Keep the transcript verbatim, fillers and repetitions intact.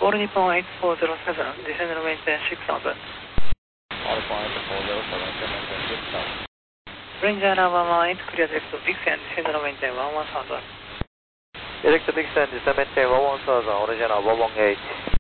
All Nippon eight four zero seven, descend and maintain six thousand. All Nippon eight four zero seven, descend and maintain six thousand. Ranger number one eight, clear direct to Vixen, descend and maintain one one thousand. Direct to Vixen, descend and maintain one one thousand, Ranger number one eight.